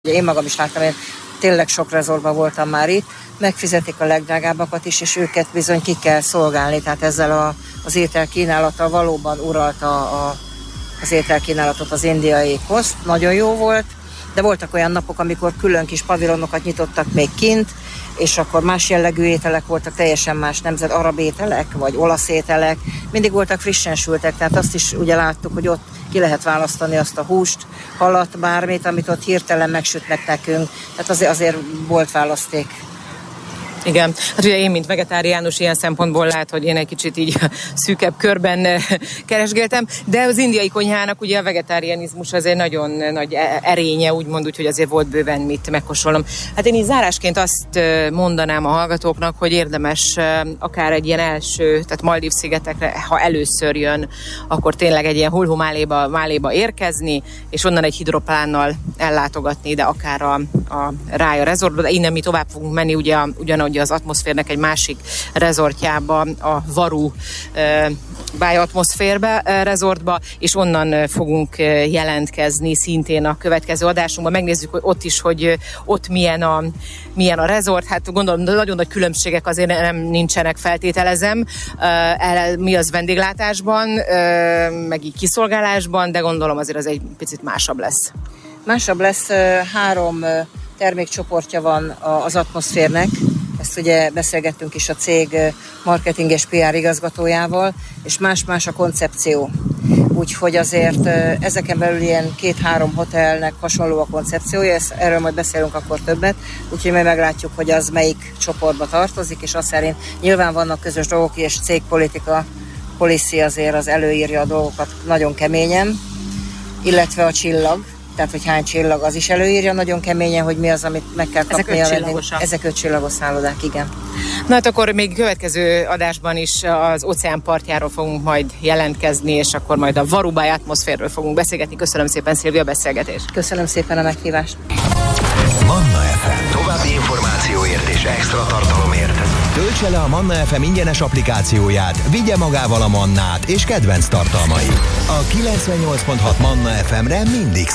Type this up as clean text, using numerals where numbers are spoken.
Én magam is láttam, én tényleg sok rezortban voltam már itt, megfizetik a legdrágábbakat is, és őket bizony ki kell szolgálni, tehát ezzel az ételkínálattal valóban uralta az ételkínálatot az indiai koszt, nagyon jó volt, de voltak olyan napok, amikor külön kis pavilonokat nyitottak még kint, és akkor más jellegű ételek voltak, teljesen más nemzet, arab ételek, vagy olasz ételek, mindig voltak frissen sültek, tehát azt is ugye láttuk, hogy ott ki lehet választani azt a húst, halat, bármit, amit ott hirtelen megsütnek nekünk, tehát azért volt választék. Igen, hát ugye én, mint vegetáriánus, ilyen szempontból lehet, hogy én egy kicsit így szűkebb körben keresgéltem, de az indiai konyhának ugye a vegetárianizmus azért nagyon nagy erénye, úgymond úgy, hogy azért volt bőven mit megkóstolnom. Hát én így zárásként azt mondanám a hallgatóknak, hogy érdemes akár egy ilyen első, tehát Maldív-szigetekre, ha először jön, akkor tényleg egy ilyen Hulhu Máléba érkezni, és onnan egy hidroplánnal ellátogatni ide akár a Raya Resortba, de innen mi tovább fogunk menni ugyanúgy az Atmoszférnek egy másik rezortjába, a Varu Bay Atmoszférbe rezortba, és onnan fogunk jelentkezni szintén a következő adásunkban. Megnézzük, hogy ott is, hogy ott milyen a rezort. Hát gondolom, nagyon nagy különbségek azért nem nincsenek, feltételezem. Mi az vendéglátásban, meg így kiszolgálásban, de gondolom azért az egy picit másabb lesz. Másabb lesz, 3 termékcsoportja van az Atmoszférnek. Ezt ugye beszélgettünk is a cég marketing és PR igazgatójával, és más-más a koncepció. Úgyhogy azért ezeken belül ilyen 2-3 hotelnek hasonló a koncepciója, erről majd beszélünk akkor többet, úgyhogy majd meglátjuk, hogy az melyik csoportba tartozik, és azt szerint nyilván vannak közös dolgok, és cégpolitika, policy azért az előírja a dolgokat nagyon keményen, illetve a csillag, tehát hogy hány csillag, az is előírja nagyon keményen, hogy mi az, amit meg kell kapni. Ezek 5 csillagos szállodák, igen. Na hát akkor még következő adásban is az óceán partjáról fogunk majd jelentkezni, és akkor majd a Varu Bay Atmoszférről fogunk beszélgetni. Köszönöm szépen, Szilvia, a beszélgetést. Köszönöm szépen a meghívást. Manna FM. További információért és extra tartalomért töltse le a Manna FM ingyenes applikációját, vigye magával a mannát és kedvenc tartalmait. A 98.6 Manna FM-re mindig